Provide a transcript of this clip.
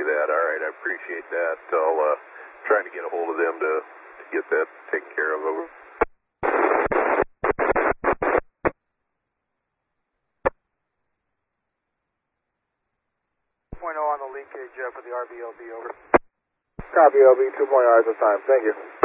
that. All right, I appreciate that. I'll try to get a hold of them to get that taken care of. Over. 2.0 on the leakage for the RVLB, over. Copy, LB, 2.0 at the time. Thank you.